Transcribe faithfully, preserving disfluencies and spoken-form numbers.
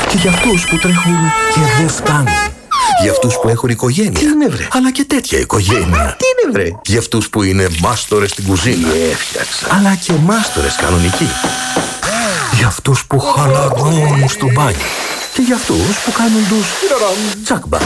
Και για αυτούς που τρέχουν και δεν φτάνουν. Για αυτούς που έχουν οικογένεια. Τι είναι, βρε? Αλλά και τέτοια οικογένεια. Τι είναι, βρε? Για αυτούς που είναι μάστορες στην κουζίνα. Τι έφτιαξα. Αλλά και μάστορες κανονικοί. Για αυτούς που χαλαρώνουν στο μπάνιο. Και για αυτούς που κάνουν τους τσακμπα.